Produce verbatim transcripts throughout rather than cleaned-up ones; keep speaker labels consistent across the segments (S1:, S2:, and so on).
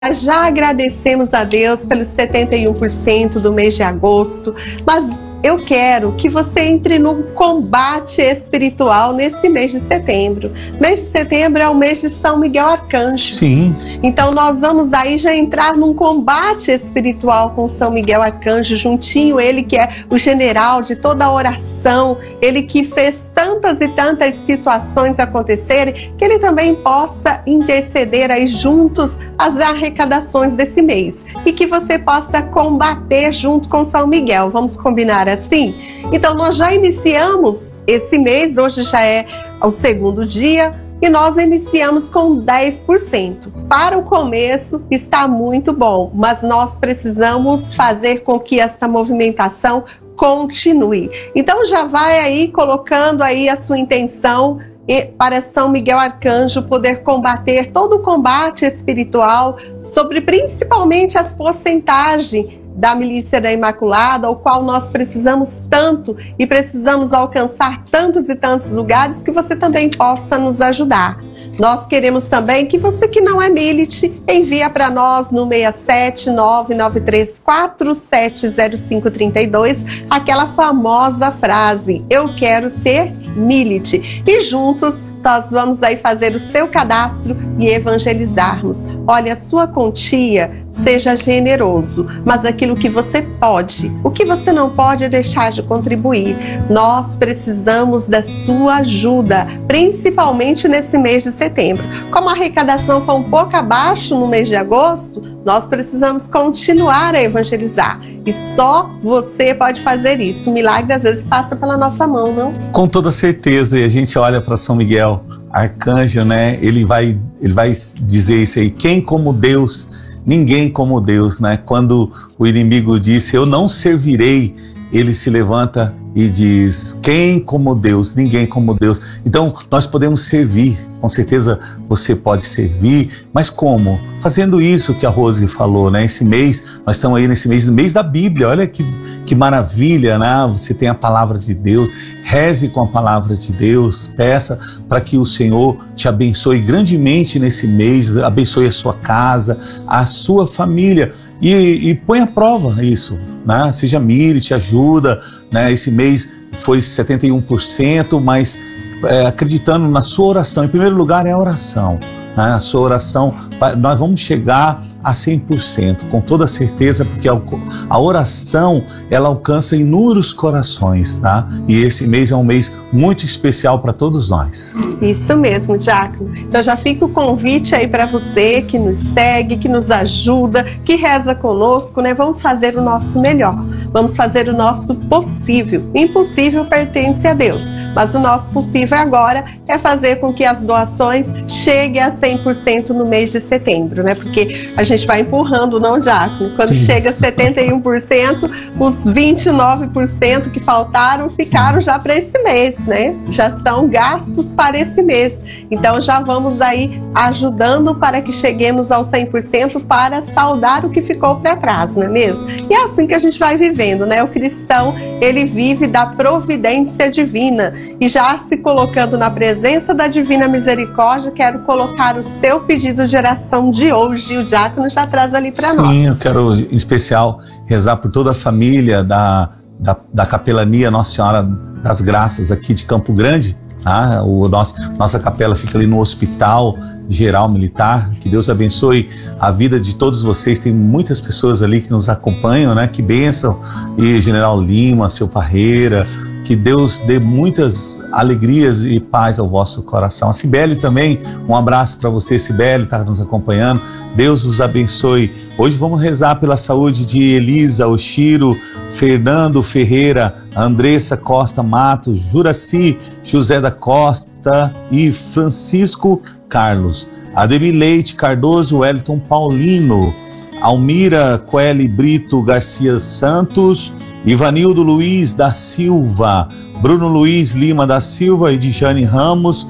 S1: Já agradecemos a Deus pelos setenta e um por cento do mês de agosto, mas eu quero que você entre num combate espiritual nesse mês de setembro. Mês de setembro é o mês de São Miguel Arcanjo.
S2: Sim.
S1: Então nós vamos aí já entrar num combate espiritual com São Miguel Arcanjo, juntinho, ele que é o general de toda a oração, ele que fez tantas e tantas situações acontecerem, que ele também possa interceder aí juntos as arrecadações desse mês e que você possa combater junto com São Miguel. Vamos combinar assim? Então nós já iniciamos esse mês, hoje já é o segundo dia e nós iniciamos com dez por cento. Para o começo está muito bom, mas nós precisamos fazer com que esta movimentação continue. Então já vai aí colocando aí a sua intenção para São Miguel Arcanjo poder combater todo o combate espiritual sobre principalmente as porcentagens da Milícia da Imaculada, ao qual nós precisamos tanto e precisamos alcançar tantos e tantos lugares, que você também possa nos ajudar. Nós queremos também que você que não é milite, envia para nós no seis sete nove nove três quatro sete zero cinco três dois aquela famosa frase: eu quero ser milite. E juntos nós vamos aí fazer o seu cadastro e evangelizarmos. Olha, a sua quantia, seja generoso, mas aquilo que você pode, o que você não pode é deixar de contribuir. Nós precisamos da sua ajuda, principalmente nesse mês de setembro. Como a arrecadação foi um pouco abaixo no mês de agosto, nós precisamos continuar a evangelizar. E só você pode fazer isso. O milagre às vezes passa pela nossa mão, não?
S2: Com toda certeza, e a gente olha para São Miguel Arcanjo, né? Ele vai, ele vai dizer isso aí: quem como Deus, ninguém como Deus, né? Quando o inimigo disse, eu não servirei, ele se levanta e diz, quem como Deus, ninguém como Deus. Então nós podemos servir, com certeza você pode servir, mas como? Fazendo isso que a Rose falou, né? Esse mês, nós estamos aí nesse mês, no mês da Bíblia, olha que, que maravilha, né? Você tem a palavra de Deus, reze com a palavra de Deus, peça para que o Senhor te abençoe grandemente nesse mês, abençoe a sua casa, a sua família. E, e põe à prova isso, né? Seja milite, ajuda, né? Esse mês foi setenta e um por cento, mas é, acreditando na sua oração. Em primeiro lugar é a oração, né? A sua oração, nós vamos chegar a cem por cento, com toda certeza, porque a, a oração, ela alcança inúmeros corações, tá? E esse mês é um mês muito especial para todos nós.
S1: Isso mesmo, Diácono. Então já fica o convite aí para você que nos segue, que nos ajuda, que reza conosco, né? Vamos fazer o nosso melhor, vamos fazer o nosso possível. O impossível pertence a Deus, mas o nosso possível agora é fazer com que as doações cheguem a cem por cento no mês de setembro, né? Porque a gente vai empurrando, não, Diácono? Quando Sim. chega a setenta e um por cento, os vinte e nove por cento que faltaram ficaram Sim. já para esse mês, né? Já são gastos para esse mês. Então já vamos aí ajudando para que cheguemos ao cem por cento para saldar o que ficou para trás, não é mesmo? E é assim que a gente vai vivendo, né? O cristão, ele vive da providência divina. E já se colocando na presença da Divina Misericórdia, quero colocar o seu pedido de oração de hoje. O Diácono já traz ali para nós.
S2: Sim, eu quero em especial rezar por toda a família da, da, da Capelania Nossa Senhora das Graças aqui de Campo Grande. Ah, o nosso, nossa capela fica ali no Hospital Geral Militar. Que Deus abençoe a vida de todos vocês. Tem muitas pessoas ali que nos acompanham, né? Que bênção. E General Lima, seu Parreira, que Deus dê muitas alegrias e paz ao vosso coração. A Cibele também, um abraço para você, Cibele, está nos acompanhando. Deus os abençoe. Hoje vamos rezar pela saúde de Elisa, Oshiro, Fernando Ferreira, Andressa Costa Matos, Juraci José da Costa e Francisco Carlos. Ademir Leite Cardoso, Wellington Paulino, Almira Coeli Brito Garcia Santos, Ivanildo Luiz da Silva, Bruno Luiz Lima da Silva, Edjane Ramos,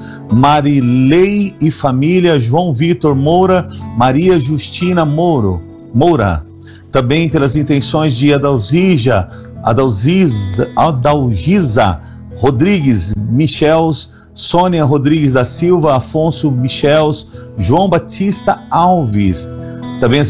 S2: Marilei e família, João Vitor Moura, Maria Justina Mouro, Moura. Também pelas intenções de Adalgisa, Adalgisa, Adalgisa Rodrigues, Michels, Sônia Rodrigues da Silva, Afonso Michels, João Batista Alves. Também